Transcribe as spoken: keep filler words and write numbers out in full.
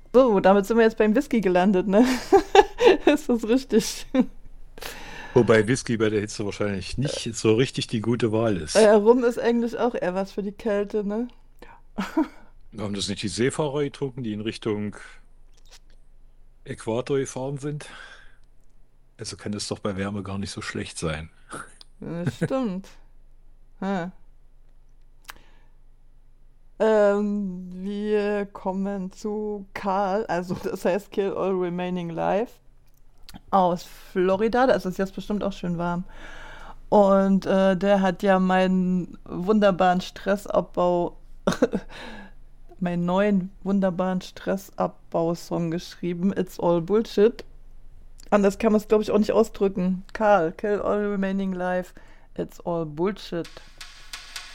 So, damit sind wir jetzt beim Whisky gelandet, ne? Ist das richtig? Wobei Whisky bei der Hitze wahrscheinlich nicht so richtig die gute Wahl Äh, ist. Rum ist eigentlich auch eher was für die Kälte, ne? Haben das nicht die Seefahrer getrunken, die in Richtung Äquator gefahren sind? Also kann es doch bei Wärme gar nicht so schlecht sein. Das stimmt. Ha. Ähm, wir kommen zu Karl, also das heißt Kill All Remaining Life, aus Florida. Da ist es jetzt bestimmt auch schön warm. Und äh, der hat ja meinen wunderbaren Stressabbau, meinen neuen wunderbaren Stressabbau-Song geschrieben. It's all Bullshit. Anders kann man es, glaube ich, auch nicht ausdrücken. Karl, Kill All Remaining Life. It's all Bullshit.